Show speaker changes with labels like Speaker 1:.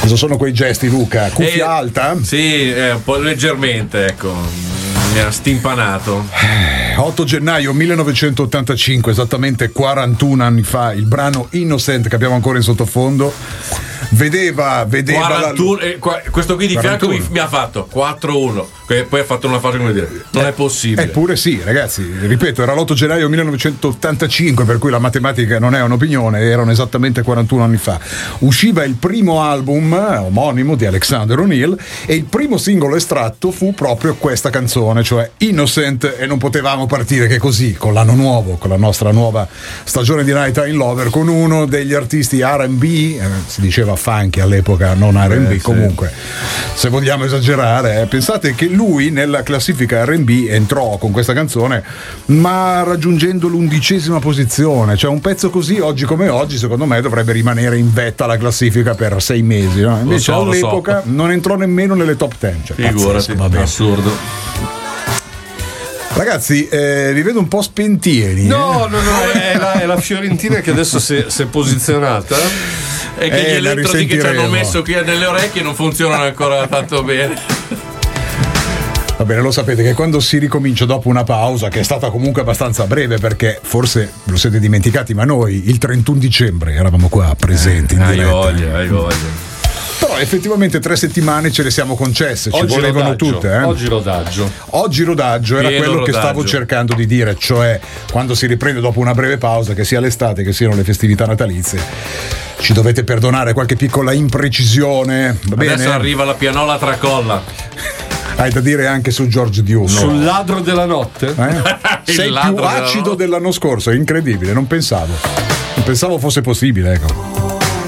Speaker 1: Cosa sono quei gesti, Luca? Cuffia alta?
Speaker 2: Sì, un po' leggermente, ecco. Mi ha stimpanato.
Speaker 1: 8 gennaio 1985, esattamente 41 anni fa, il brano Innocent che abbiamo ancora in sottofondo vedeva
Speaker 2: 41, questo qui di fianco
Speaker 1: 41.
Speaker 2: mi ha fatto 4-1, poi ha fatto una fase come dire non è possibile.
Speaker 1: Eppure sì, ragazzi, ripeto, era l'8 gennaio 1985, per cui la matematica non è un'opinione, erano esattamente 41 anni fa. Usciva il primo album omonimo di Alexander O'Neal e il primo singolo estratto fu proprio questa canzone, cioè Innocent, e non potevamo partire che così, con l'anno nuovo, con la nostra nuova stagione di Night Time Lover, con uno degli artisti R&B, si diceva funky all'epoca, non R&B, comunque se vogliamo esagerare, pensate che lui nella classifica R&B entrò con questa canzone ma raggiungendo l'11ª posizione, cioè un pezzo così oggi come oggi secondo me dovrebbe rimanere in vetta alla classifica per 6 mesi, no? Invece all'epoca non entrò nemmeno nelle top 10, cioè,
Speaker 2: figurati, vabbè, assurdo.
Speaker 1: Ragazzi, vi vedo un po' spentieri.
Speaker 3: No, è la Fiorentina che adesso si è posizionata.
Speaker 2: E che gli elettrodi che ci hanno messo qui nelle orecchie non funzionano ancora tanto bene.
Speaker 1: Va bene, lo sapete che quando si ricomincia dopo una pausa, che è stata comunque abbastanza breve, perché forse lo siete dimenticati, ma noi il 31 dicembre eravamo qua presenti in diretta.
Speaker 2: Hai voglia.
Speaker 1: Però effettivamente 3 settimane ce le siamo concesse, ci volevano tutte.
Speaker 3: Oggi rodaggio
Speaker 1: era
Speaker 2: pieno
Speaker 1: quello che
Speaker 2: rodaggio.
Speaker 1: stavo cercando di dire, cioè quando si riprende dopo una breve pausa, che sia l'estate che siano le festività natalizie, ci dovete perdonare qualche piccola imprecisione. Va bene?
Speaker 2: Adesso arriva la pianola tracolla.
Speaker 1: Hai da dire anche su George Duke.
Speaker 3: Sul ladro della notte?
Speaker 1: Sei più acido dell'anno scorso, è incredibile, non pensavo fosse possibile, ecco.